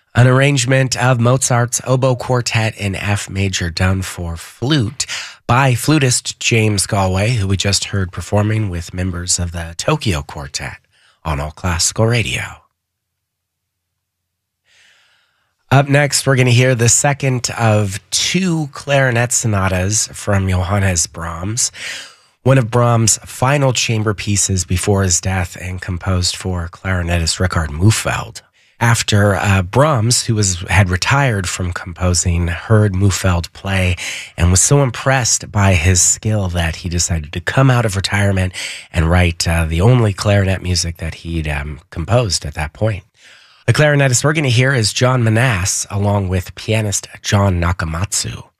An arrangement of Mozart's Oboe Quartet in F major done for flute by flutist James Galway, who we just heard performing with members of the Tokyo Quartet on All Classical Radio. Up next, we're going to hear the second of two clarinet sonatas from Johannes Brahms, one of Brahms' final chamber pieces before his death and composed for clarinetist Richard Mühlfeld. After Brahms, who had retired from composing, heard Mühlfeld play and was so impressed by his skill that he decided to come out of retirement and write the only clarinet music that he'd composed at that point. The clarinetist we're going to hear is John Manasse, along with pianist John Nakamatsu.